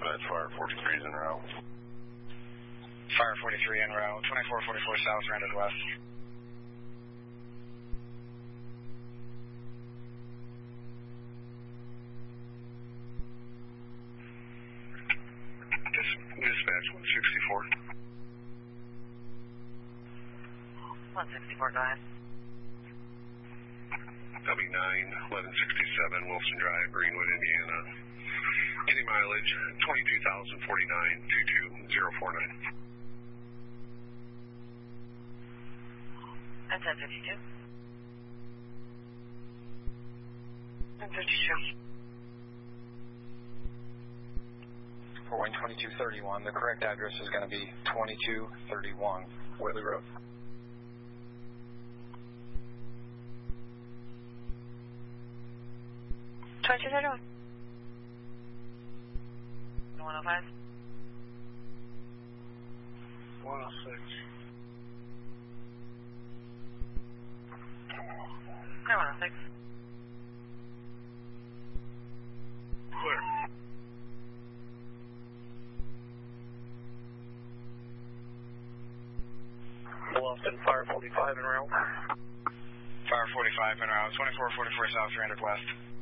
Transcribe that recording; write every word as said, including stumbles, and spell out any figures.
dispatch, Fire forty-three is en route. Fire forty-three en route, twenty-four forty-four south, rounded west. Dispatch one sixty-four. one sixty-four, go ahead. W nine eleven sixty-seven Wilson Drive, Greenwood, Indiana. Any mileage, twenty-two thousand forty-nine, two two zero four nine. And ten fifty-two. ten fifty-two. For Wayne twenty-two thirty-one, the correct address is going to be twenty-two thirty-one Whitley Road. twenty-two thirty-one. one oh five. one oh six. No, one oh six. Clear. Bluffton, Fire forty-five en route. Fire forty-five en route, twenty-four forty-four south, rounded west.